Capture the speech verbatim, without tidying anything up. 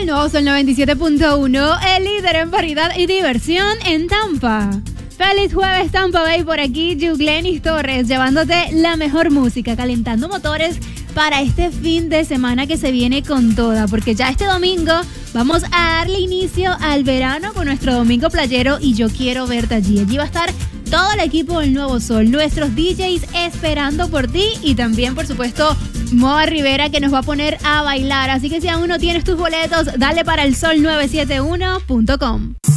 El nuevo Sol noventa y siete punto uno, el líder en variedad y diversión en Tampa. Feliz jueves, Tampa Bay, por aquí Yuglenis Torres, llevándote la mejor música, calentando motores para este fin de semana que se viene con toda, porque ya este domingo vamos a darle inicio al verano con nuestro domingo playero y yo quiero verte allí. Allí va a estar todo el equipo del Nuevo Sol, nuestros D Js esperando por ti y también, por supuesto, Moa Rivera, que nos va a poner a bailar. Así que si aún no tienes tus boletos, dale para el sol nueve siete uno punto com.